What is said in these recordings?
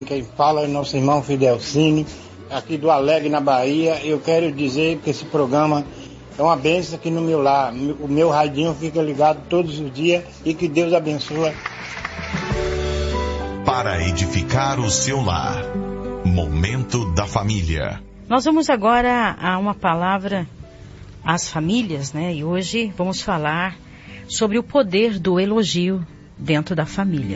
Quem fala é nosso irmão Fidelcini, aqui do Alegre, na Bahia. Eu quero dizer que esse programa é uma bênção aqui no meu lar. O meu radinho fica ligado todos os dias e que Deus abençoe. Para edificar o seu lar, Momento da Família. Nós vamos agora a uma palavra às famílias, né? E hoje vamos falar sobre o poder do elogio dentro da família.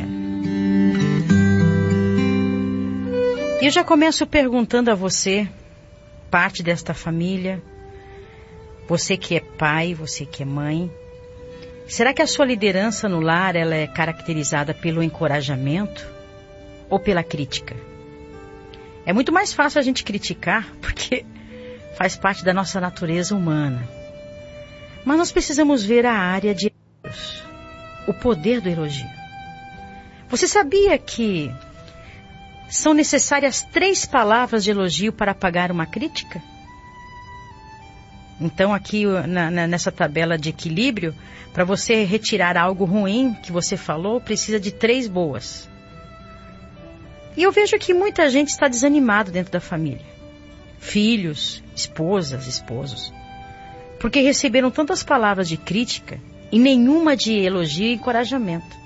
E eu já começo perguntando a você, parte desta família, você que é pai, você que é mãe, será que a sua liderança no lar ela é caracterizada pelo encorajamento ou pela crítica? É muito mais fácil a gente criticar, porque faz parte da nossa natureza humana. Mas nós precisamos ver a área de Deus, o poder do elogio. Você sabia que são necessárias 3 palavras de elogio para apagar uma crítica? Então aqui nessa tabela de equilíbrio, para você retirar algo ruim que você falou, precisa de 3 boas. E eu vejo que muita gente está desanimado dentro da família. Filhos, esposas, esposos. Porque receberam tantas palavras de crítica e nenhuma de elogio e encorajamento.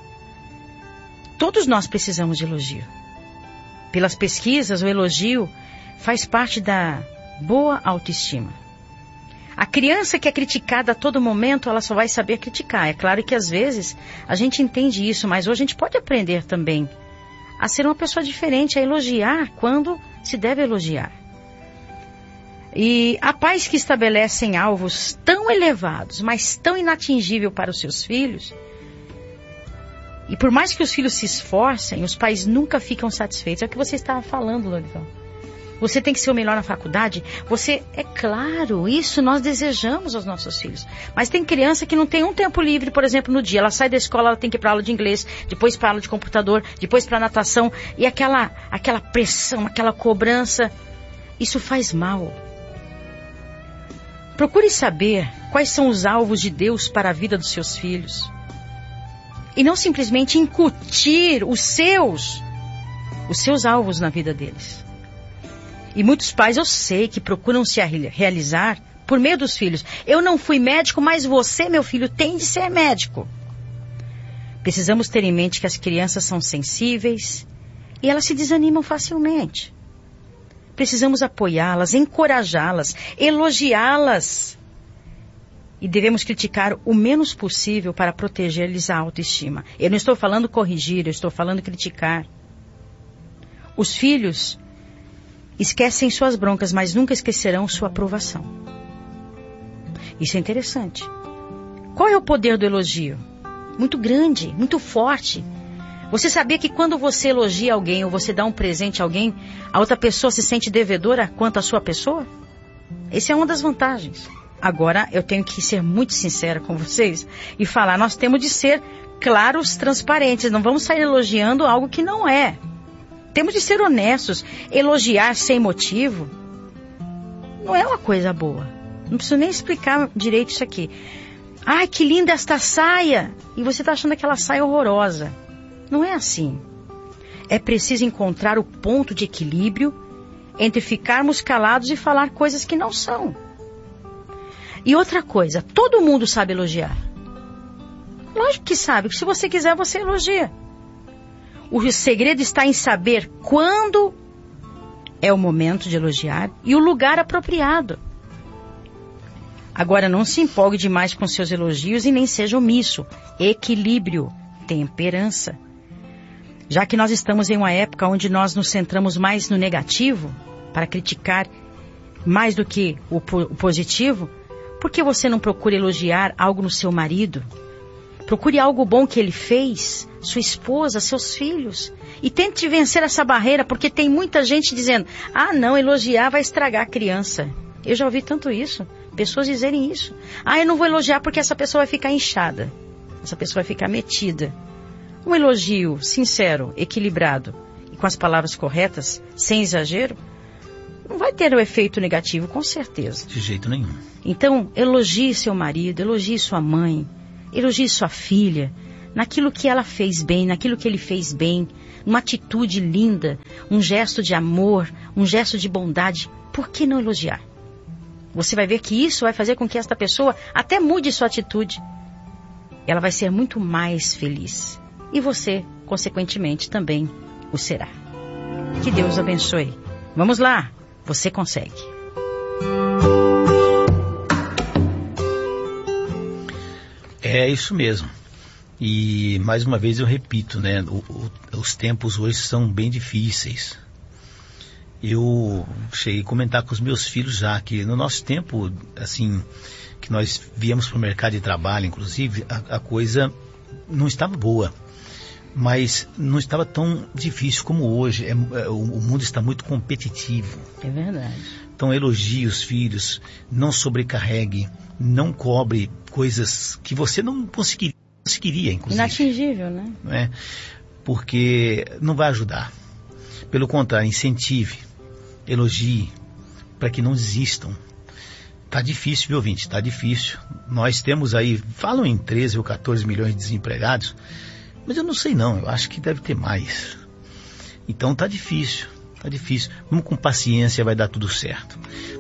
Todos nós precisamos de elogio. Pelas pesquisas, o elogio faz parte da boa autoestima. A criança que é criticada a todo momento, ela só vai saber criticar. É claro que às vezes a gente entende isso, mas hoje a gente pode aprender também a ser uma pessoa diferente, a elogiar quando se deve elogiar. E há pais que estabelecem alvos tão elevados, mas tão inatingíveis para os seus filhos. E por mais que os filhos se esforcem, os pais nunca ficam satisfeitos. É o que você estava falando, Lorizão. Você tem que ser o melhor na faculdade. É claro, isso nós desejamos aos nossos filhos. Mas tem criança que não tem um tempo livre, por exemplo, no dia. Ela sai da escola, ela tem que ir para aula de inglês, depois para aula de computador, depois para natação. E aquela pressão, aquela cobrança, isso faz mal. Procure saber quais são os alvos de Deus para a vida dos seus filhos. E não simplesmente incutir os seus alvos na vida deles. E muitos pais, eu sei, que procuram se realizar por meio dos filhos. Eu não fui médico, mas você, meu filho, tem de ser médico. Precisamos ter em mente que as crianças são sensíveis e elas se desanimam facilmente. Precisamos apoiá-las, encorajá-las, elogiá-las. E devemos criticar o menos possível para proteger-lhes a autoestima. Eu não estou falando corrigir, eu estou falando criticar. Os filhos esquecem suas broncas, mas nunca esquecerão sua aprovação. Isso é interessante. Qual é o poder do elogio? Muito grande, muito forte. Você sabia que quando você elogia alguém ou você dá um presente a alguém, a outra pessoa se sente devedora quanto à sua pessoa? Essa é uma das vantagens. Agora, eu tenho que ser muito sincera com vocês e falar, nós temos de ser claros, transparentes. Não vamos sair elogiando algo que não é. Temos de ser honestos. Elogiar sem motivo não é uma coisa boa. Não preciso nem explicar direito isso aqui. Ai, que linda esta saia! E você está achando aquela saia horrorosa. Não é assim. É preciso encontrar o ponto de equilíbrio entre ficarmos calados e falar coisas que não são. E outra coisa, todo mundo sabe elogiar. Lógico que sabe. Se você quiser, você elogia. O segredo está em saber quando é o momento de elogiar e o lugar apropriado. Agora, não se empolgue demais com seus elogios e nem seja omisso. Equilíbrio, temperança. Já que nós estamos em uma época onde nós nos centramos mais no negativo, para criticar mais do que o positivo, por que você não procura elogiar algo no seu marido? Procure algo bom que ele fez, sua esposa, seus filhos. E tente vencer essa barreira, porque tem muita gente dizendo, não, elogiar vai estragar a criança. Eu já ouvi tanto isso, pessoas dizerem isso. Eu não vou elogiar porque essa pessoa vai ficar inchada. Essa pessoa vai ficar metida. Um elogio sincero, equilibrado e com as palavras corretas, sem exagero, não vai ter o efeito negativo, com certeza. De jeito nenhum. Então, elogie seu marido, elogie sua mãe, elogie sua filha. naquilo que ela fez bem, naquilo que ele fez bem, uma atitude linda, um gesto de amor, um gesto de bondade, por que não elogiar? Você vai ver que isso vai fazer com que esta pessoa até mude sua atitude. Ela vai ser muito mais feliz. E você, consequentemente, também o será. Que Deus abençoe. Vamos lá, você consegue. É isso mesmo. E mais uma vez eu repito, né? Os tempos hoje são bem difíceis. Eu cheguei a comentar com os meus filhos já que no nosso tempo, assim, que nós viemos para o mercado de trabalho, inclusive, a coisa não estava boa. Mas não estava tão difícil como hoje. O mundo está muito competitivo. É verdade. Então elogie os filhos, não sobrecarregue, não cobre coisas que você não conseguiria, inclusive. Inatingível, né? Não é? Porque não vai ajudar. Pelo contrário, incentive, elogie, para que não desistam. Está difícil, viu, ouvinte? Está difícil. Nós temos aí, falam em 13 ou 14 milhões de desempregados, mas eu não sei não, eu acho que deve ter mais. Então está difícil, está difícil. Vamos com paciência, vai dar tudo certo.